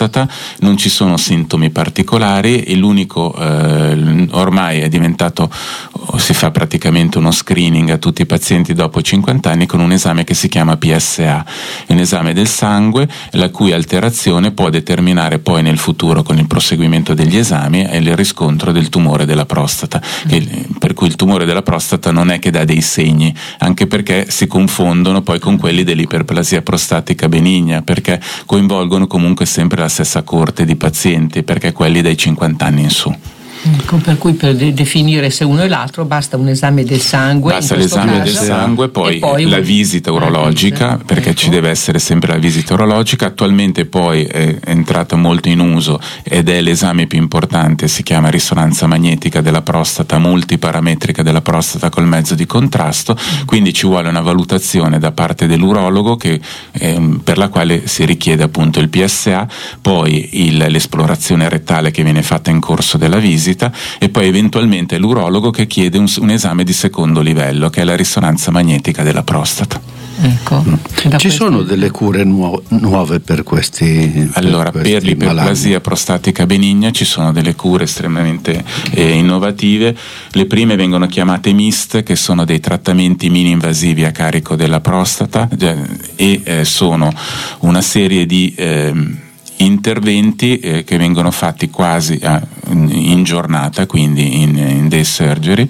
prostata, non ci sono sintomi particolari e l'unico ormai è diventato, si fa praticamente uno screening a tutti i pazienti dopo 50 anni con un esame che si chiama PSA, un esame del sangue la cui alterazione può determinare poi nel futuro, con il proseguimento degli esami, il riscontro del tumore della prostata, per cui il tumore della prostata non è che dà dei segni, anche perché si confondono poi con quelli dell'iperplasia prostatica benigna, perché coinvolgono comunque sempre la stessa coorte di pazienti, perché quelli dai 50 anni in su. Per cui per definire se uno è l'altro basta un esame del sangue, basta l'esame del sangue, poi la visita urologica, perché ci deve essere sempre la visita urologica. Attualmente poi è entrata molto in uso ed è l'esame più importante, si chiama risonanza magnetica della prostata, multiparametrica della prostata col mezzo di contrasto, quindi ci vuole una valutazione da parte dell'urologo per la quale si richiede appunto il PSA, poi l'esplorazione rettale che viene fatta in corso della visita, e poi eventualmente l'urologo che chiede un esame di secondo livello, che è la risonanza magnetica della prostata. Ecco. Ci sono delle cure nuove per questi? Allora, per l'iperplasia prostatica benigna ci sono delle cure estremamente innovative. Le prime vengono chiamate MIST, che sono dei trattamenti mini-invasivi a carico della prostata e sono una serie di interventi che vengono fatti quasi in giornata, quindi in day surgery,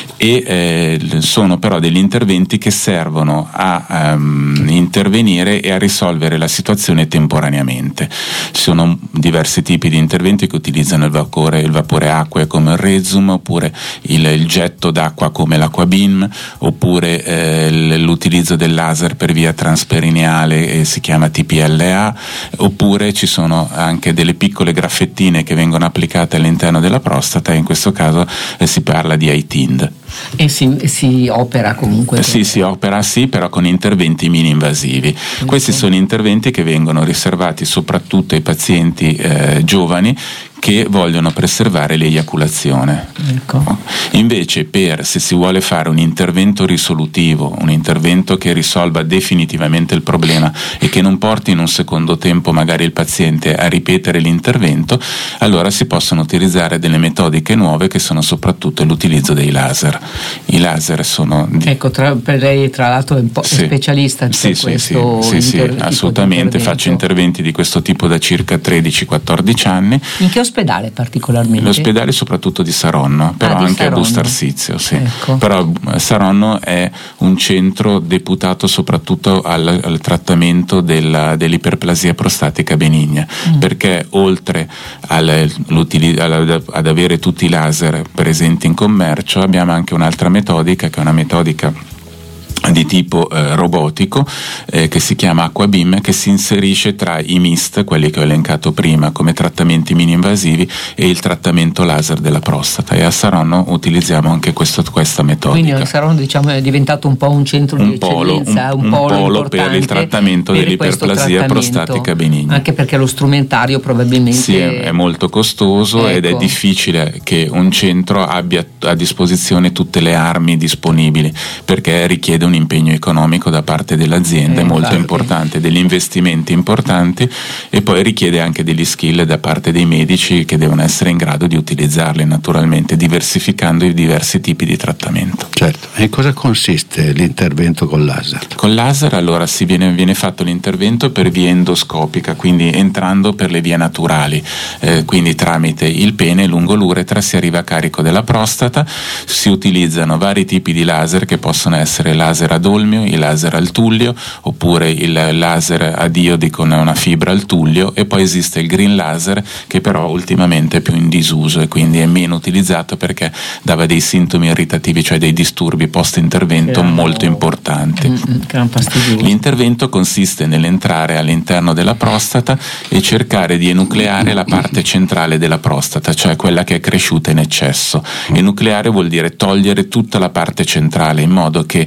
e sono però degli interventi che servono a intervenire e a risolvere la situazione temporaneamente. Ci sono diversi tipi di interventi che utilizzano il vapore acqueo come il Rezum, oppure il getto d'acqua come l'Aquabim, oppure l'utilizzo del laser per via transperineale, si chiama TPLA, oppure ci sono anche delle piccole graffettine che vengono applicate all'interno della prostata, e in questo caso si parla di iTind. E si opera comunque? Si opera, però con interventi mini-invasivi. Questi sono interventi che vengono riservati soprattutto ai pazienti giovani che vogliono preservare l'eiaculazione. Ecco. Invece se si vuole fare un intervento risolutivo, un intervento che risolva definitivamente il problema e che non porti in un secondo tempo magari il paziente a ripetere l'intervento, allora si possono utilizzare delle metodiche nuove, che sono soprattutto l'utilizzo dei laser. I laser sono per lei tra l'altro è un po' specialista in questo. Sì, assolutamente, faccio interventi di questo tipo da circa 13-14 anni. In che ospedale particolarmente? L'ospedale soprattutto di Saronno, però anche Saronno. a Busto Arsizio, sì. Ecco. Però Saronno è un centro deputato soprattutto al trattamento dell'iperplasia prostatica benigna, perché oltre ad avere tutti i laser presenti in commercio, abbiamo anche un'altra metodica, che è una metodica di tipo robotico, che si chiama Aquabim, che si inserisce tra i MIST, quelli che ho elencato prima come trattamenti mini-invasivi, e il trattamento laser della prostata, e a Saronno utilizziamo anche questa metodica. Quindi a Saronno è diventato un po' un centro di eccellenza, un polo per il trattamento dell'iperplasia prostatica benigna. Anche perché lo strumentario probabilmente è molto costoso, ed è difficile che un centro abbia a disposizione tutte le armi disponibili, perché richiede un impegno economico da parte dell'azienda molto importante, degli investimenti importanti, e poi richiede anche degli skill da parte dei medici, che devono essere in grado di utilizzarli, naturalmente diversificando i diversi tipi di trattamento. Certo. E in cosa consiste l'intervento con laser? Con laser allora viene fatto l'intervento per via endoscopica, quindi entrando per le vie naturali, quindi tramite il pene lungo l'uretra si arriva a carico della prostata. Si utilizzano vari tipi di laser, che possono essere laser ad olmio, il laser al tullio, oppure il laser a diodi con una fibra al tullio, e poi esiste il green laser, che però ultimamente è più in disuso e quindi è meno utilizzato, perché dava dei sintomi irritativi, cioè dei disturbi post intervento molto importanti. L'intervento consiste nell'entrare all'interno della prostata e cercare di enucleare la parte centrale della prostata, cioè quella che è cresciuta in eccesso. Enucleare vuol dire togliere tutta la parte centrale, in modo che una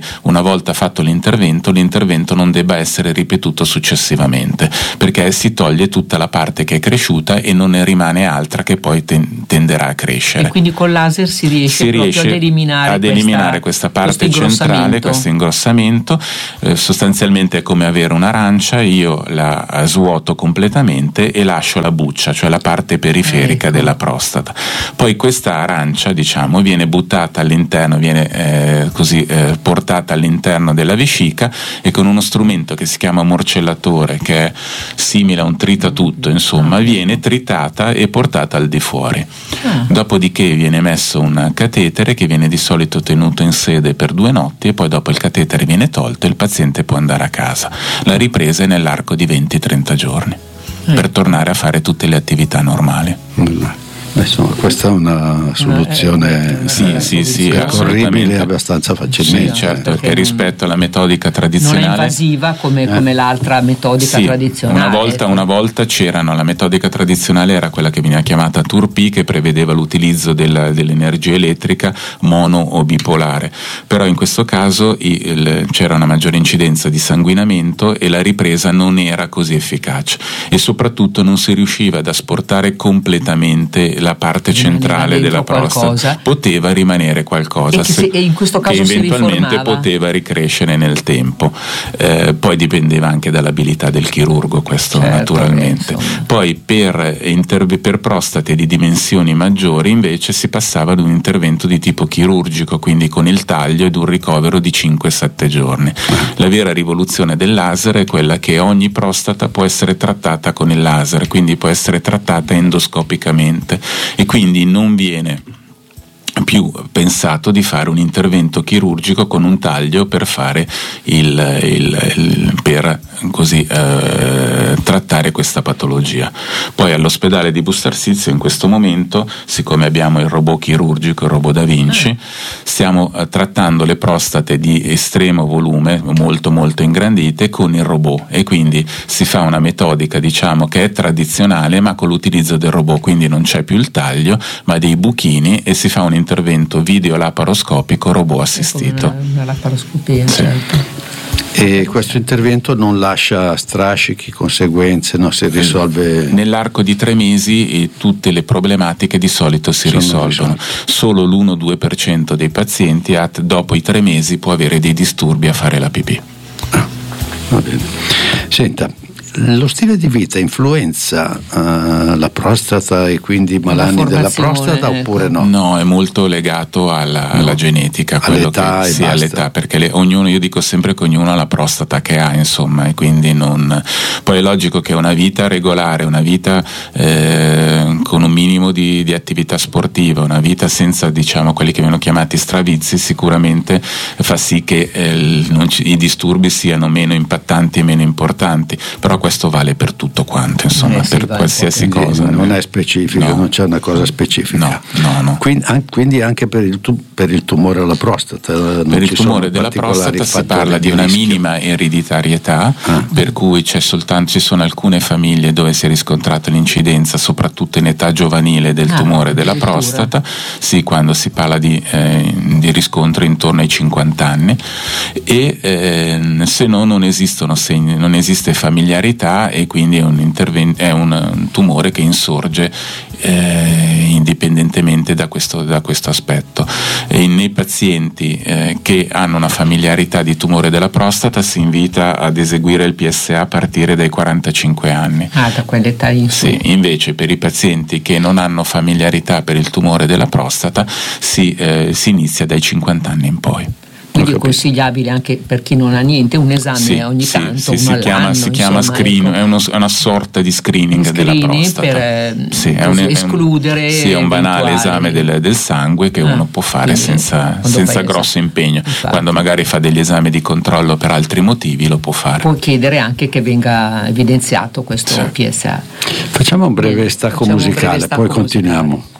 volta fatto l'intervento non debba essere ripetuto successivamente, perché si toglie tutta la parte che è cresciuta e non ne rimane altra che poi tenderà a crescere. E quindi col laser si riesce ad eliminare questa parte centrale, questo ingrossamento. Sostanzialmente è come avere un'arancia, io la svuoto completamente e lascio la buccia, cioè la parte periferica della prostata. Poi questa arancia, diciamo, viene buttata all'interno, viene portata all'interno della vescica, e con uno strumento che si chiama morcellatore, che è simile a un tritatutto, insomma, viene tritata e portata al di fuori. Dopodiché viene messo un catetere che viene di solito tenuto in sede per 2 notti, e poi dopo il catetere viene tolto e il paziente può andare a casa. La ripresa è nell'arco di 20-30 giorni per tornare a fare tutte le attività normali. Insomma, questa è una soluzione corribile abbastanza facilmente. Sì, certo, perché rispetto alla metodica tradizionale non è invasiva come l'altra metodica tradizionale. Una volta c'erano, la metodica tradizionale era quella che veniva chiamata TURP, che prevedeva l'utilizzo dell'energia elettrica mono o bipolare, però in questo caso c'era una maggiore incidenza di sanguinamento e la ripresa non era così efficace, e soprattutto non si riusciva ad asportare completamente la parte centrale della prostata. Poteva rimanere qualcosa e in questo caso che eventualmente poteva ricrescere nel tempo, poi dipendeva anche dall'abilità del chirurgo, questo naturalmente. Poi per prostate di dimensioni maggiori invece si passava ad un intervento di tipo chirurgico, quindi con il taglio ed un ricovero di 5-7 giorni. La vera rivoluzione del laser è quella che ogni prostata può essere trattata con il laser, quindi può essere trattata endoscopicamente, e quindi non viene più pensato di fare un intervento chirurgico con un taglio per fare per trattare questa patologia. Poi all'ospedale di Bustarsizio in questo momento, siccome abbiamo il robot chirurgico, il robot Da Vinci, stiamo trattando le prostate di estremo volume, molto molto ingrandite, con il robot, e quindi si fa una metodica, diciamo, che è tradizionale, ma con l'utilizzo del robot, quindi non c'è più il taglio ma dei buchini, e si fa un intervento video-laparoscopico robot assistito. Una laparoscopia, certo. E questo intervento non lascia strascichi, conseguenze, no? Si risolve nell'arco di 3 mesi, tutte le problematiche di solito si risolvono. Solo l'1-2% dei pazienti dopo i 3 mesi può avere dei disturbi a fare la pipì. Va bene. Senta, lo stile di vita influenza la prostata e quindi i malanni della prostata oppure no? No, è molto legato alla genetica, all'età, all'età, perché ognuno, io dico sempre che ognuno ha la prostata che ha, insomma, e quindi non. Poi è logico che una vita regolare, una vita con un minimo di attività sportiva, una vita senza, diciamo, quelli che vengono chiamati stravizi, sicuramente fa sì che i disturbi siano meno impattanti e meno importanti, però questo vale per tutto quanto, insomma, per qualsiasi cosa. Non è specifico, non c'è una cosa specifica. No. Quindi anche per il tumore alla prostata. Per il tumore della prostata si parla di una minima ereditarietà, per cui ci sono alcune famiglie dove si è riscontrata l'incidenza, soprattutto in età giovanile, del tumore della prostata, sì, quando si parla di riscontro intorno ai 50 anni, e se no non esistono segni, non esiste familiarità, e quindi è un tumore che insorge indipendentemente da questo aspetto. E nei pazienti che hanno una familiarità di tumore della prostata si invita ad eseguire il PSA a partire dai 45 anni. Da quell'età in su. Sì, invece per i pazienti che non hanno familiarità per il tumore della prostata si inizia dai 50 anni in poi. Quindi è consigliabile anche per chi non ha niente un esame ogni tanto, si chiama screening, è una sorta di screening della prostata per escludere è un banale esame del sangue che uno può fare senza grosso impegno. Infatti. Quando magari fa degli esami di controllo per altri motivi lo può fare. Può chiedere anche che venga evidenziato questo PSA. Facciamo un breve stacco musicale, poi continuiamo.